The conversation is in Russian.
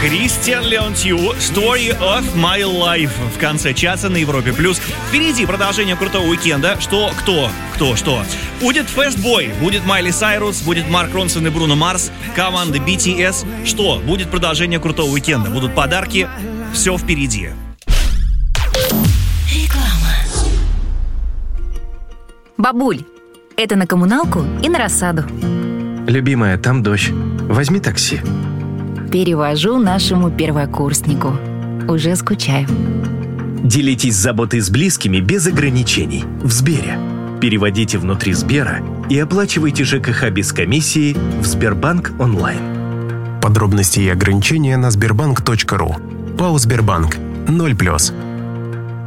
Кристиан Леонтью, Story of My Life в конце часа на Европе+. Впереди продолжение крутого уикенда. Что? Будет Фестбой, будет Майли Сайрус, будет Марк Ронсон и Бруно Марс, команда BTS. Что? Будет продолжение крутого уикенда. Будут подарки. Все впереди. Бабуль, это на коммуналку и на рассаду. Любимая, там дождь. Возьми такси. Перевожу нашему первокурснику. Уже скучаю. Делитесь заботой с близкими без ограничений. В Сбере. Переводите внутри Сбера и оплачивайте ЖКХ без комиссии в Сбербанк онлайн. Подробности и ограничения на sberbank.ru. ПАО «Сбербанк». 0+.